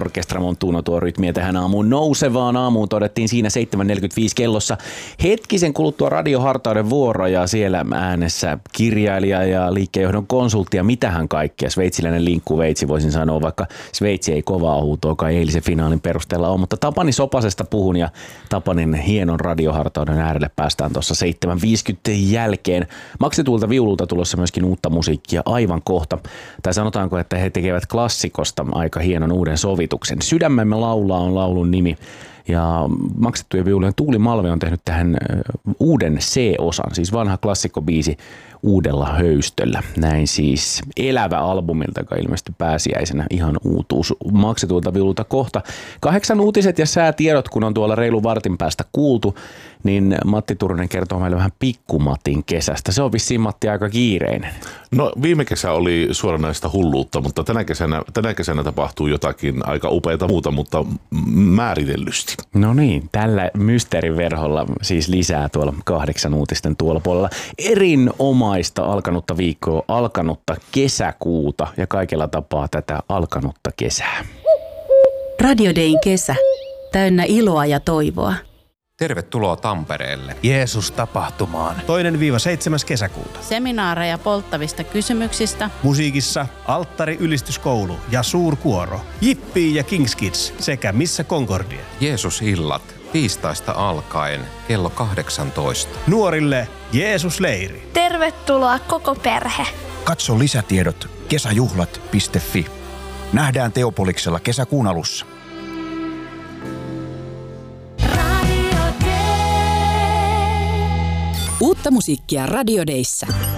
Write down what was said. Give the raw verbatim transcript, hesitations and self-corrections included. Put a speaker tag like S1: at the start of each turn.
S1: Orkestra Montuno tuo rytmiä tähän aamuun. Nousevaan aamuun todettiin siinä seitsemän neljäkymmentäviisi kellossa. Hetkisen kuluttua radiohartauden vuoro ja siellä äänessä kirjailija ja liikkeenjohdon konsultti ja mitähän kaikkea. Sveitsiläinen linkkuveitsi voisin sanoa, vaikka Sveitsi ei kovaa huutoakaan eilisen finaalin perusteella ole. Mutta Tapani Sopasesta puhun ja Tapanin hienon radiohartauden äärelle päästään tuossa seitsemän viisikymmentä jälkeen. Maksetulta viululta tulossa myöskin uutta musiikkia aivan kohta. Tai sanotaanko, että he tekevät klassikosta aika hienon uuden sovituksen. Sydämemme laulaa on laulun nimi. Ja Maksettujen viulujen Tuuli Malve on tehnyt tähän uuden C-osan, siis vanha klassikkobiisi uudella höystöllä. Näin siis Elävä albumilta, joka ilmestyi pääsiäisenä, ihan uutuus Maksetulta viululta kohta. Kahdeksan uutiset ja säätiedot, kun on tuolla reilu vartin päästä kuultu, niin Matti Turunen kertoo meille vähän Pikkumatin kesästä. Se on vissiin, Matti, aika kiireinen.
S2: No viime kesä oli suoranaista hulluutta, mutta tänä kesänä, tänä kesänä tapahtuu jotakin aika upeata muuta, mutta määritellysti.
S1: No niin, tällä mysteeriverholla siis lisää tuolla kahdeksan uutisten tuolla puolella. Erinomaista alkanutta viikkoa, alkanutta kesäkuuta ja kaikella tapaa tätä alkanutta kesää.
S3: Radio Dayn kesä. Täynnä iloa ja toivoa.
S4: Tervetuloa Tampereelle.
S5: Jeesus-tapahtumaan. Toinen viiva seitsemäs kesäkuuta.
S6: Seminaareja polttavista kysymyksistä.
S5: Musiikissa Alttari ylistyskoulu ja suurkuoro. Jippii ja Kings Kids sekä Missä Concordia.
S4: Jeesus-illat tiistaista alkaen kello kahdeksantoista.
S5: Nuorille Jeesus-leiri.
S7: Tervetuloa koko perhe.
S8: Katso lisätiedot kesäjuhlat piste fi. Nähdään Teopoliksella kesäkuun alussa.
S3: Uutta musiikkia Radio Dayssä.